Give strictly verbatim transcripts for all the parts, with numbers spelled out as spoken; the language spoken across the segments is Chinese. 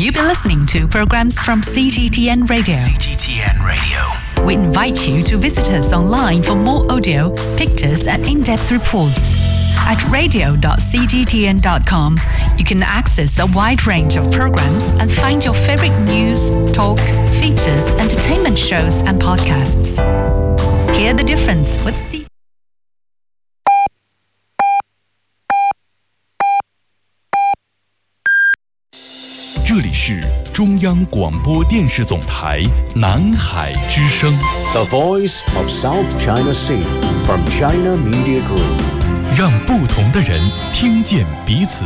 You've been listening to programs from C G T N Radio. C G T N Radio. We invite you to visit us online for more audio, pictures, and in-depth reports. At radio dot c g t n dot com, you can access a wide range of programs and find your favorite news, talk, features, entertainment shows, and podcasts. Hear the difference with C. 这里是中央广播电视总台南海之声 The Voice of South China Sea from China Media Group， 让不同的人听见彼此。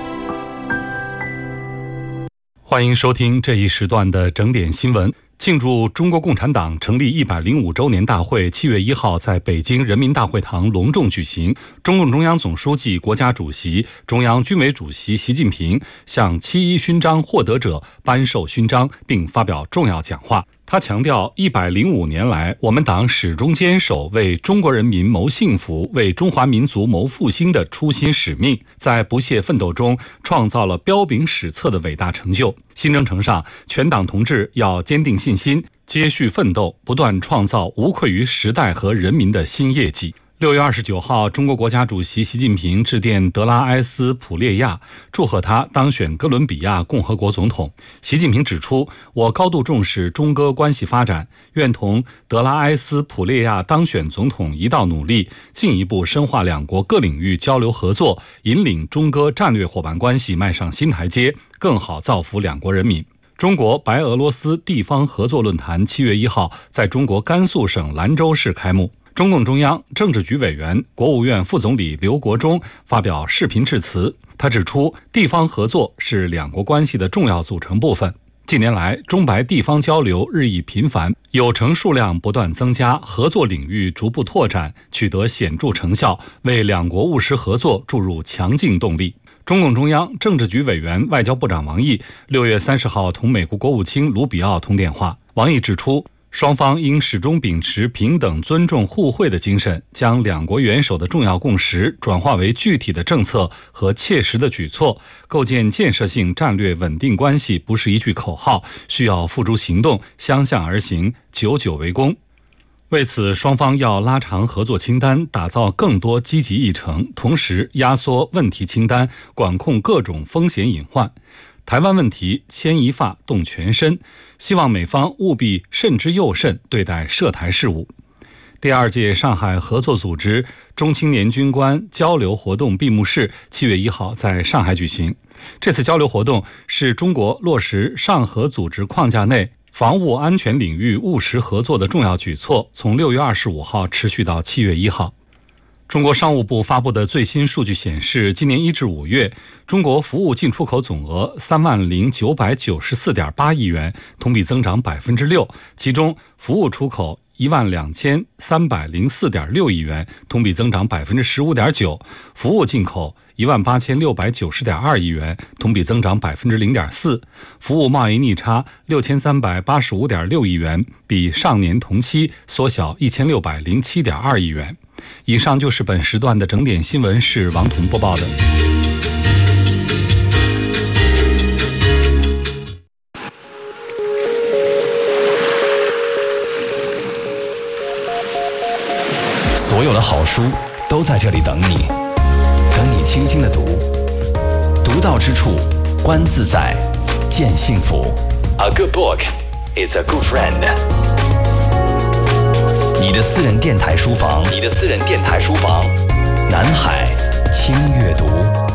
欢迎收听这一时段的整点新闻。庆祝中国共产党成立一百零五周年大会七月一号在北京人民大会堂隆重举行。中共中央总书记、国家主席、中央军委主席习近平向七一勋章获得者颁授勋章，并发表重要讲话。他强调，一百零五年来，我们党始终坚守为中国人民谋幸福、为中华民族谋复兴的初心使命，在不懈奋斗中创造了彪炳史册的伟大成就。新征程上，全党同志要坚定信心，接续奋斗，不断创造无愧于时代和人民的新业绩。六月二十九号，中国国家主席习近平致电德拉埃斯普列亚，祝贺他当选哥伦比亚共和国总统。习近平指出，我高度重视中哥关系发展，愿同德拉埃斯普列亚当选总统一道努力，进一步深化两国各领域交流合作，引领中哥战略伙伴关系迈上新台阶，更好造福两国人民。中国白俄罗斯地方合作论坛七月一号在中国甘肃省兰州市开幕。中共中央政治局委员、国务院副总理刘国中发表视频致辞。他指出，地方合作是两国关系的重要组成部分。近年来，中白地方交流日益频繁，友城数量不断增加，合作领域逐步拓展，取得显著成效，为两国务实合作注入强劲动力。中共中央政治局委员、外交部长王毅六月三十号同美国国务卿卢比奥通电话。王毅指出，双方应始终秉持平等、尊重、互惠的精神，将两国元首的重要共识转化为具体的政策和切实的举措，构建建设性战略稳定关系不是一句口号，需要付诸行动，相向而行，久久为功。为此，双方要拉长合作清单，打造更多积极议程，同时压缩问题清单，管控各种风险隐患。台湾问题牵一发动全身，希望美方务必慎之又慎对待涉台事务。第二届上海合作组织中青年军官交流活动闭幕式七月一号在上海举行。这次交流活动是中国落实上合组织框架内防务安全领域务实合作的重要举措，从六月二十五号持续到七月一号。中国商务部发布的最新数据显示，今年一至五月，中国服务进出口总额三万零九百九十四点八亿元，同比增长百分之六，其中服务出口一万两千三百零四点六亿元，同比增长百分之十五点九；服务进口一万八千六百九十点二亿元，同比增长百分之零点四；服务贸易逆差六千三百八十五点六亿元，比上年同期缩小一千六百零七点二亿元。以上就是本时段的整点新闻，是王彤播报的。 所有的好书都在这里等你，等你轻轻的读，读到之处，观自在，见幸福。A good book is a good friend。你的私人电台书房，你的私人电台书房，南海轻阅读。